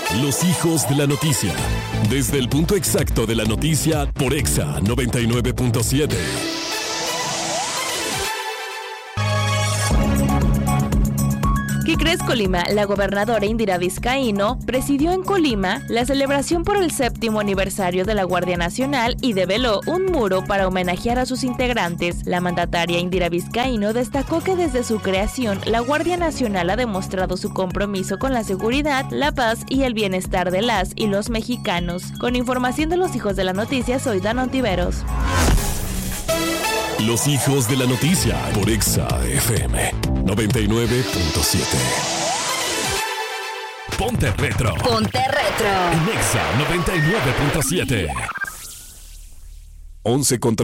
Los hijos de la noticia. Desde el punto exacto de la noticia por Exa 99.7. ¿Qué crees, Colima? La gobernadora Indira Vizcaíno presidió en Colima la celebración por el 7º aniversario de la Guardia Nacional y develó un muro para homenajear a sus integrantes. La mandataria Indira Vizcaíno destacó que desde su creación, la Guardia Nacional ha demostrado su compromiso con la seguridad, la paz y el bienestar de las y los mexicanos. Con información de los hijos de la noticia, soy Dana Ontiveros. Los hijos de la noticia por Exa FM 99.7. Ponte retro. Ponte retro. En Exa 99.7. 11 contra